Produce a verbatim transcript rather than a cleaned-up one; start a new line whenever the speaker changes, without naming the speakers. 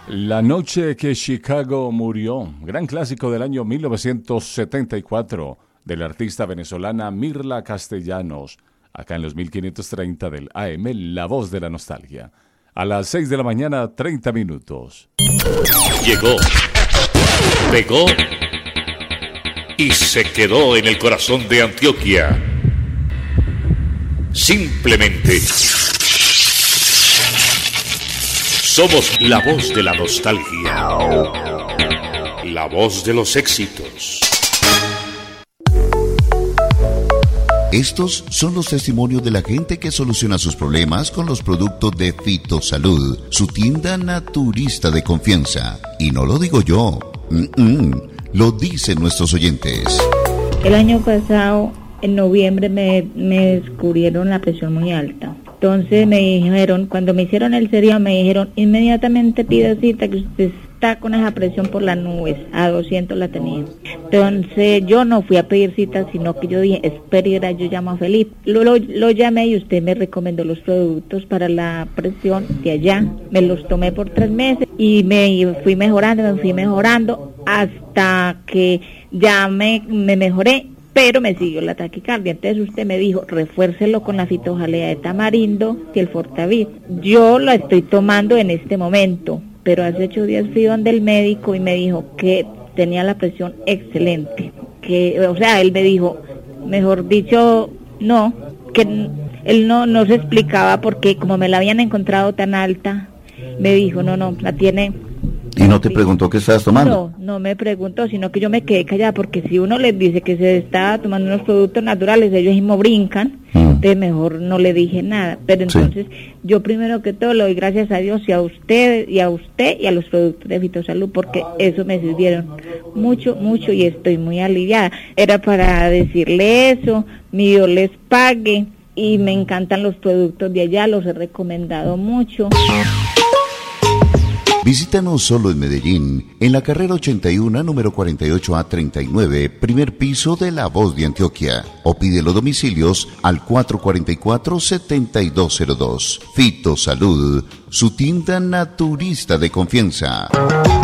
La noche que Chicago murió, gran clásico del año mil novecientos setenta y cuatro de la artista venezolana Mirla Castellanos, acá en los mil quinientos treinta del A M, La Voz de la Nostalgia. A las seis de la mañana, treinta minutos.
Llegó, pegó y se quedó en el corazón de Antioquia. Simplemente somos la voz de la nostalgia, la voz de los éxitos.
Estos son los testimonios de la gente que soluciona sus problemas con los productos de Fitosalud, su tienda naturista de confianza. Y no lo digo yo, Mm-mm. lo dicen nuestros oyentes.
El año pasado, en noviembre, me, me descubrieron la presión muy alta. Entonces me dijeron, cuando me hicieron el seriado, me dijeron, inmediatamente pida cita, que usted está con esa presión por las nubes, a doscientos la tenía. Entonces yo no fui a pedir cita, sino que yo dije, espera, yo llamo a Felipe. Lo, lo, lo llamé y usted me recomendó los productos para la presión de allá. Me los tomé por tres meses y me fui mejorando, me fui mejorando, hasta que ya me, me mejoré. Pero me siguió la taquicardia, entonces usted me dijo, refuércelo con la fitojalea de tamarindo y el Fortavit. Yo lo estoy tomando en este momento, pero hace ocho días fui donde el médico y me dijo que tenía la presión excelente, que, o sea, él me dijo, mejor dicho, no, que él no, no se explicaba porque como me la habían encontrado tan alta, me dijo, no, no, la tiene...
¿Y no te preguntó qué estabas tomando?
No, no me preguntó, sino que yo me quedé callada, porque si uno les dice que se está tomando unos productos naturales, ellos mismos brincan, mm. entonces mejor no le dije nada. Pero entonces, sí. yo primero que todo le doy gracias a Dios y a usted, y a usted y a los productos de Fitosalud, porque eso me sirvieron mucho, mucho y estoy muy aliviada. Era para decirle eso, mi Dios les pague, y me encantan los productos de allá, los he recomendado mucho.
Visítanos solo en Medellín, en la carrera ochenta y uno, número cuarenta y ocho A treinta y nueve, primer piso de La Voz de Antioquia. O pide los domicilios al cuatro cuatro cuatro, siete dos cero dos. Fitosalud, su tienda naturista de confianza.